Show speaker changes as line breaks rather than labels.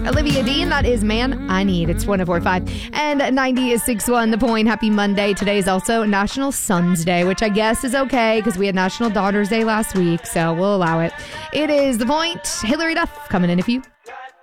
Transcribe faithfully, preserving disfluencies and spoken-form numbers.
Olivia Dean, that is Man I Need. It's one oh four point five and ninety-six point one The Point. Happy Monday. Today is also National Sons Day, which I guess is okay because we had National Daughters Day last week, so we'll allow it. It is The Point. Hillary Duff coming in a few.